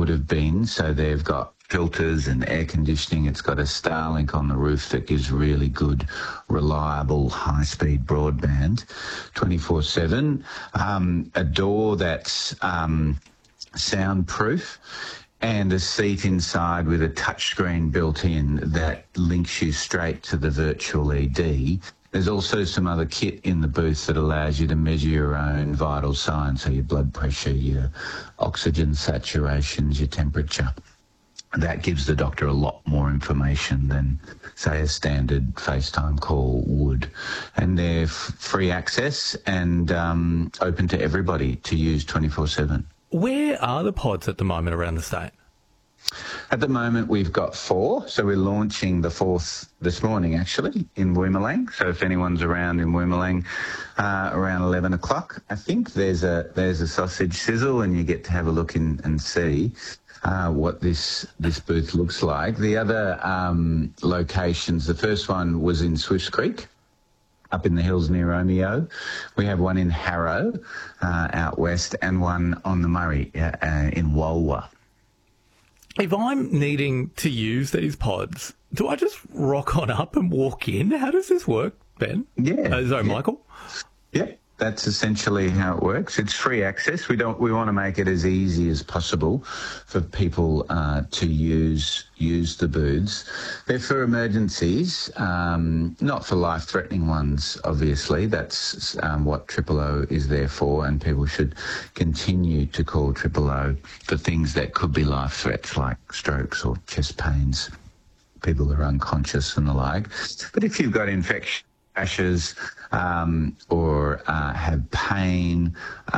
would have been. So they've got filters and air conditioning. It's got a Starlink on the roof that gives really good, reliable, high-speed broadband 24/7. A door that's soundproof, and a seat inside with a touchscreen built in that links you straight to the virtual ED. There's also some other kit in the booth that allows you to measure your own vital signs, so your blood pressure, your oxygen saturations, your temperature. That gives the doctor a lot more information than, say, a standard FaceTime call would. And they're free access and open to everybody to use 24/7. Where are the pods at the moment around the state? At the moment, we've got 4. So we're launching the 4th this morning, actually, in Woomalang. So if anyone's around in Woomalang around 11 o'clock, I think there's a sausage sizzle, and you get to have a look in and see what this booth looks like. The other locations, the first one was in Swifts Creek, up in the hills near Omeo. We have one in Harrow, out west, and one on the Murray in Walwa. If I'm needing to use these pods, do I just rock on up and walk in? How does this work, Ben? Yeah. Michael? Yeah. That's essentially how it works. It's free access. We want to make it as easy as possible for people to use the booths. They're for emergencies, not for life-threatening ones, obviously. That's what Triple O is there for, and people should continue to call Triple O for things that could be life threats like strokes or chest pains, people that are unconscious and the like. But if you've got infection, rashes, or have pain,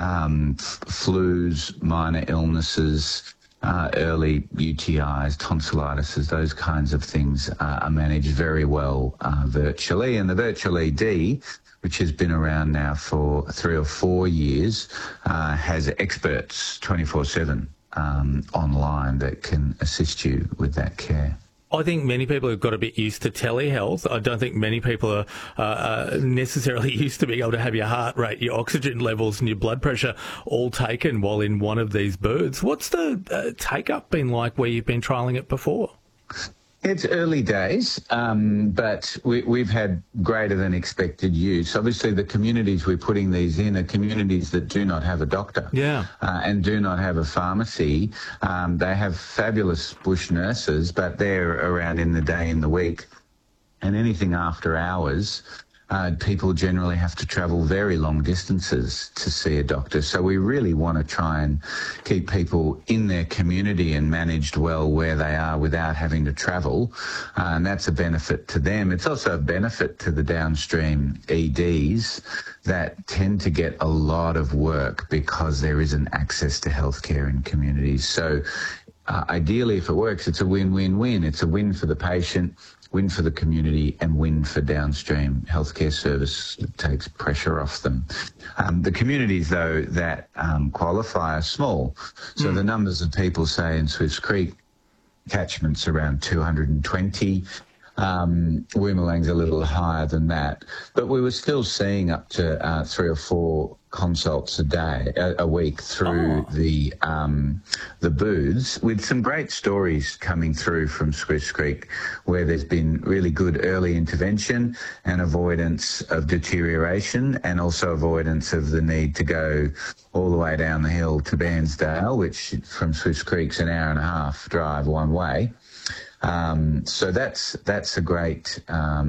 flus, minor illnesses, early UTIs, tonsillitis, those kinds of things are managed very well virtually. And the virtual ED, which has been around now for 3 or 4 years, has experts 24/7 online that can assist you with that care. I think many people have got a bit used to telehealth. I don't think many people are necessarily used to being able to have your heart rate, your oxygen levels and your blood pressure all taken while in one of these booths. What's the take-up been like where you've been trialling it before? It's early days, but we've had greater than expected use. Obviously, the communities we're putting these in are communities that do not have a doctor and do not have a pharmacy. They have fabulous bush nurses, but they're around in the day, in the week, and anything after hours, people generally have to travel very long distances to see a doctor. So we really want to try and keep people in their community and managed well where they are without having to travel. And that's a benefit to them. It's also a benefit to the downstream EDs that tend to get a lot of work because there isn't access to healthcare in communities. So ideally, if it works, it's a win-win-win. It's a win for the patient, win for the community, and win for downstream healthcare service that takes pressure off them. The communities, though, that qualify are small. So the numbers of people, say, in Swifts Creek, catchment's around 220. Woomalang's a little higher than that. But we were still seeing up to 3 or 4 consults a week through the booths, with some great stories coming through from Swifts Creek, where there's been really good early intervention and avoidance of deterioration, and also avoidance of the need to go all the way down the hill to Bairnsdale, which from Swifts Creek's an hour and a half drive one way. So that's a great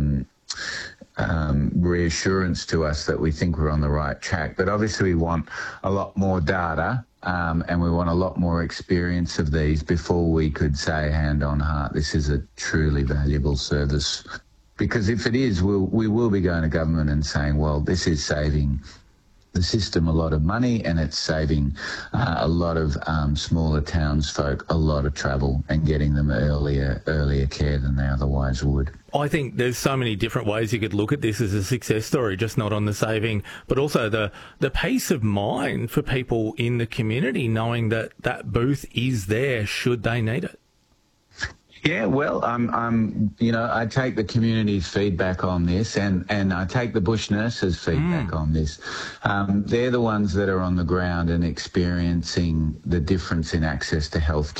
reassurance to us that we think we're on the right track. But obviously we want a lot more data and we want a lot more experience of these before we could say hand on heart, this is a truly valuable service. Because if it is, we will be going to government and saying, well, this is saving the system a lot of money, and it's saving a lot of smaller townsfolk a lot of travel and getting them earlier care than they otherwise would. I think there's so many different ways you could look at this as a success story, just not on the saving, but also the peace of mind for people in the community knowing that that booth is there should they need it. Yeah, well, I take the community's feedback on this, and I take the bush nurses' feedback on this. They're the ones that are on the ground and experiencing the difference in access to health